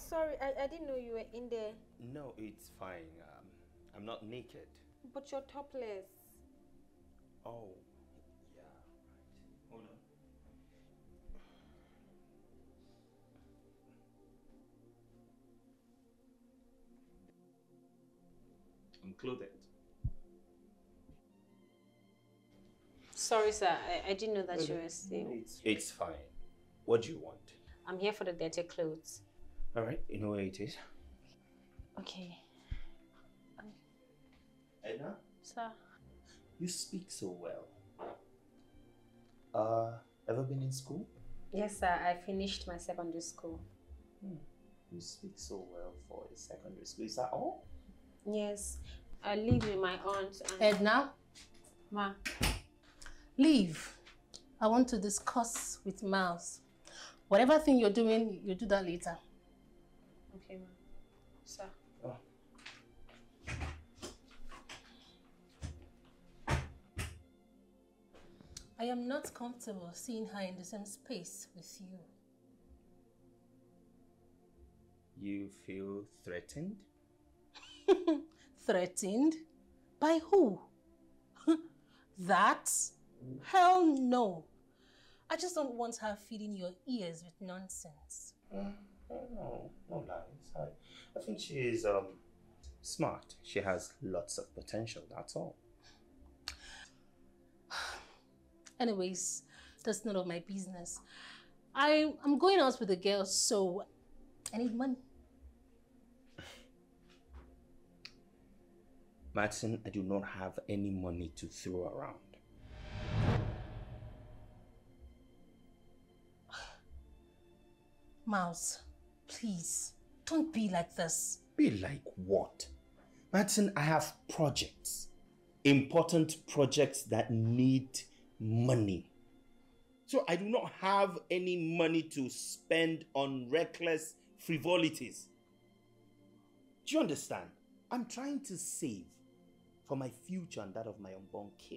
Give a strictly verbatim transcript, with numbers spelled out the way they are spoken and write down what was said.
sorry, I, I didn't know you were in there. No, it's fine. Um, I'm not naked. But you're topless. Oh, yeah, right. Hold on. I'm clothed. Sorry, sir. I, I didn't know that you were still. It's, it's fine. What do you want? I'm here for the dirty clothes. All right, you know where it is? Okay. Um, Edna? sir. You speak so well. Uh, ever been in school? Yes, sir. I finished my secondary school. Hmm. You speak so well for a secondary school. Is that all? Yes. I live with my aunt and... Edna? Ma. Leave. I want to discuss with Miles. Whatever thing you're doing, you do that later. Okay, ma. Sir. Oh. I am not comfortable seeing her in the same space with you. You feel threatened? Threatened? By who? That? Hell no. I just don't want her feeding your ears with nonsense. Uh, no, no lies. I, I think she is um, smart. She has lots of potential, that's all. Anyways, that's none of my business. I, I'm going out with the girls, so I need money. Madison, I do not have any money to throw around. Mouse, please, don't be like this. Be like what? Madison, I have projects. Important projects that need money. So I do not have any money to spend on reckless frivolities. Do you understand? I'm trying to save for my future and that of my unborn kid.